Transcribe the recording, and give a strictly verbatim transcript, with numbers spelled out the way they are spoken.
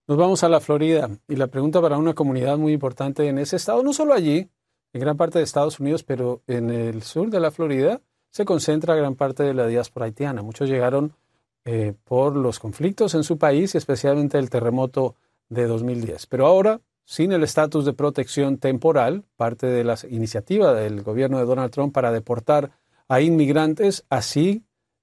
Nos vamos a la Florida y la pregunta para una comunidad muy importante en ese estado, no solo allí, en gran parte de Estados Unidos, pero en el sur de la Florida se concentra gran parte de la diáspora haitiana. Muchos llegaron eh, por los conflictos en su país y especialmente el terremoto de dos mil diez. Pero ahora, sin el estatus de protección temporal, parte de la iniciativa del gobierno de Donald Trump para deportar a inmigrantes, así